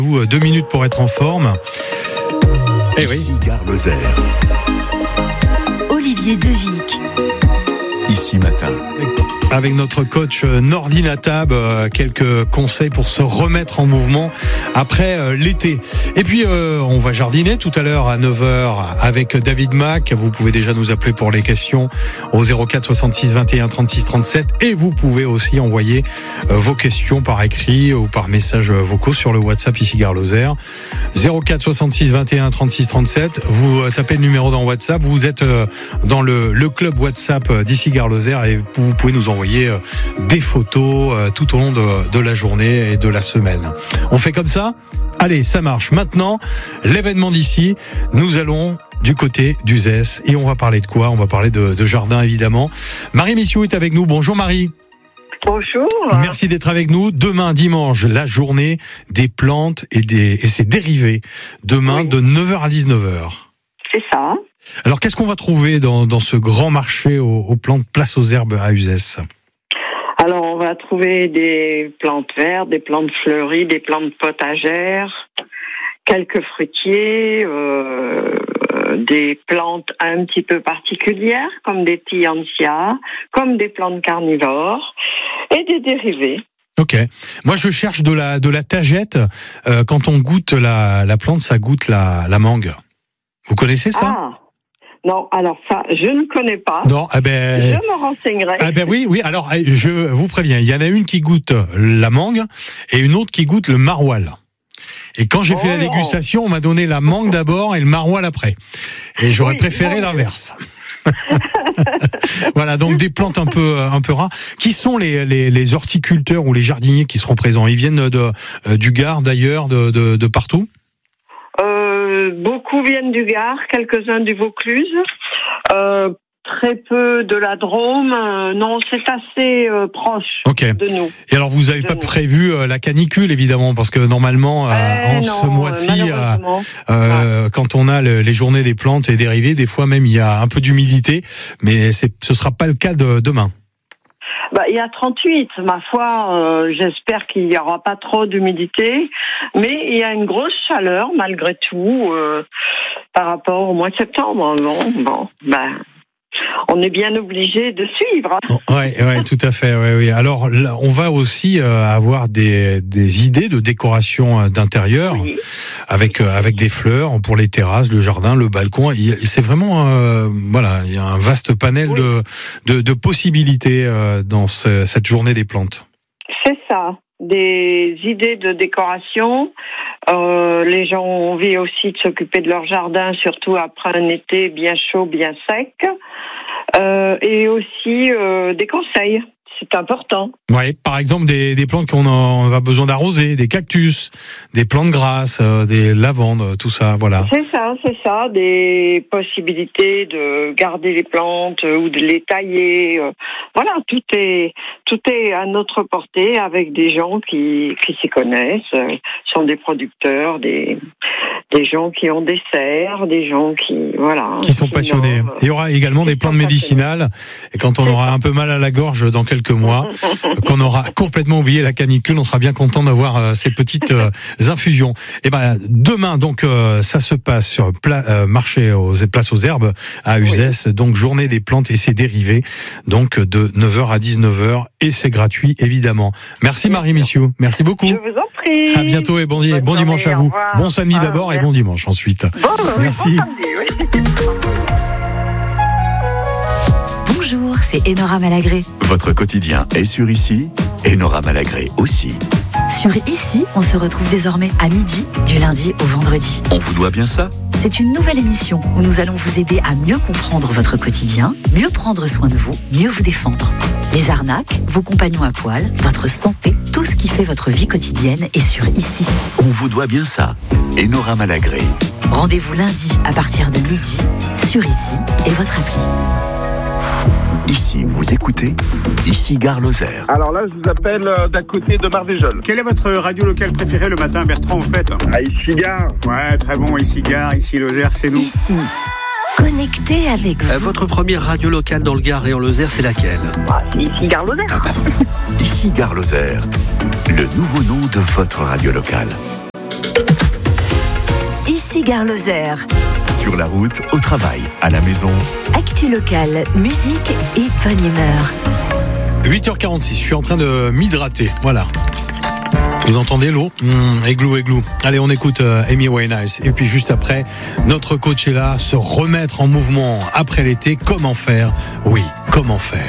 Vous 2 minutes pour être en forme. Et ici Gare Lozère. Olivier Devic. Ici matin. Avec notre coach Nordine Atab, quelques conseils pour se remettre en mouvement après l'été. Et puis on va jardiner tout à l'heure à 9h avec David Mac. Vous pouvez déjà nous appeler pour les questions au 04 66 21 36 37 et vous pouvez aussi envoyer vos questions par écrit ou par message vocaux sur le WhatsApp ici Gare Lozère. 04 66 21 36 37. Vous tapez le numéro dans WhatsApp. Vous êtes dans le club WhatsApp d'ici Gare Lozère et vous pouvez nous envoyer des photos tout au long de la journée et de la semaine. On fait comme ça ? Allez, ça marche. Maintenant, l'événement d'ici, nous allons du côté d'Uzès et on va parler de quoi ? On va parler de jardin évidemment. Marie Missiou est avec nous. Bonjour Marie. Bonjour. Merci d'être avec nous. Demain, dimanche, la journée des plantes et ses dérivés. Demain, de 9h à 19h. C'est ça. Alors, qu'est-ce qu'on va trouver dans ce grand marché aux plantes Place aux Herbes à Uzès ? Alors, on va trouver des plantes vertes, des plantes fleuries, des plantes potagères, quelques fruitiers, des plantes un petit peu particulières, comme des Tillandsia, comme des plantes carnivores, et des dérivés. Ok. Moi, je cherche de la tagette. Quand on goûte la plante, ça goûte la mangue. Vous connaissez ça ? Ah. Non, alors ça, je ne connais pas. Non, je me renseignerai. Oui. Alors, je vous préviens, il y en a une qui goûte la mangue et une autre qui goûte le maroilles. Et quand j'ai fait la dégustation, on m'a donné la mangue d'abord et le maroilles après. Et j'aurais préféré l'inverse. Voilà, donc des plantes un peu rares. Qui sont les horticulteurs ou les jardiniers qui seront présents ? Ils viennent du Gard, d'ailleurs, de partout ? Beaucoup viennent du Gard, quelques-uns du Vaucluse, très peu de la Drôme. Non, c'est assez proche de nous. Et alors, vous n'avez pas prévu la canicule, évidemment, parce que normalement, ce mois-ci, quand on a les journées des plantes et dérivés, des fois même, il y a un peu d'humidité, mais ce ne sera pas le cas demain. Il y a 38, ma foi, j'espère qu'il n'y aura pas trop d'humidité, mais il y a une grosse chaleur malgré tout par rapport au mois de septembre. On est bien obligé de suivre. Ouais, tout à fait. Ouais. Alors, là, on va aussi avoir des idées de décoration d'intérieur avec des fleurs pour les terrasses, le jardin, le balcon. C'est vraiment, il y a un vaste panel de possibilités dans cette journée des plantes. C'est ça. Des idées de décoration. Les gens ont envie aussi de s'occuper de leur jardin, surtout après un été bien chaud, bien sec. Et aussi des conseils. C'est important. Ouais, par exemple des plantes qu'on a besoin d'arroser, des cactus, des plantes grasses, des lavandes, tout ça, voilà. C'est ça, des possibilités de garder les plantes ou de les tailler. Voilà, tout est à notre portée avec des gens qui s'y connaissent, sont des producteurs, des gens qui ont des serres, des gens qui sont passionnés. Il y aura également des plantes médicinales. Et quand on aura un peu mal à la gorge dans quelques mois, qu'on aura complètement oublié la canicule, on sera bien content d'avoir ces petites infusions. Et demain, donc, ça se passe sur marché Place aux Herbes à Uzès. Donc, journée des plantes et ses dérivés. Donc, de 9h à 19h. Et c'est gratuit, évidemment. Merci Marie Missiou. Merci beaucoup. Je vous en prie. À bientôt et bon dimanche à vous. Bon samedi d'abord et bon dimanche ensuite. Merci. Bon samedi, Bonjour, c'est Enora Malagré. Votre quotidien est sur Ici, Enora Malagré aussi. Sur Ici, on se retrouve désormais à midi, du lundi au vendredi. On vous doit bien ça ? C'est une nouvelle émission où nous allons vous aider à mieux comprendre votre quotidien, mieux prendre soin de vous, mieux vous défendre. Les arnaques, vos compagnons à poil, votre santé, tout ce qui fait votre vie quotidienne est sur Ici. On vous doit bien ça. Enora Malagré. Rendez-vous lundi à partir de midi sur Ici et votre appli. Ici, vous écoutez Ici Gare Lozère. Alors là, je vous appelle d'à côté de Marvejols. Quelle est votre radio locale préférée le matin, Bertrand, en fait ? Ici Gare. Ouais, très bon, Ici Gare, ici Lozère, c'est nous. Ici, connecté avec vous. Votre première radio locale dans le Gard et en Lozère, c'est laquelle ? C'est Ici Gare Lozère. Ici Gare Lozère, le nouveau nom de votre radio locale. Gare-Lozère. Sur la route, au travail, à la maison. Actu locale, musique et bonne humeur. 8h46, je suis en train de m'hydrater. Voilà. Vous entendez l'eau ? Églou, églou. Allez, on écoute Amy Winehouse. Et puis juste après, notre coach est là, se remettre en mouvement après l'été. Comment faire ? Oui, comment faire ?